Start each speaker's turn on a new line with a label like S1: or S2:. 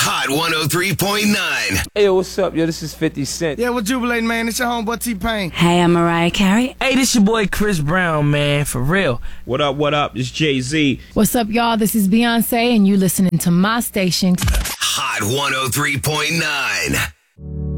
S1: Hot 103.9.
S2: Hey, what's up, yo? This is 50 Cent.
S3: Yeah, we're jubilating, man. It's your homeboy T-Pain.
S4: Hey, I'm Mariah Carey.
S5: Hey, this your boy Chris Brown, man, for real.
S6: What up? It's Jay-Z.
S7: What's up, y'all? This is Beyonce, and you listening to my station.
S1: Hot 103.9.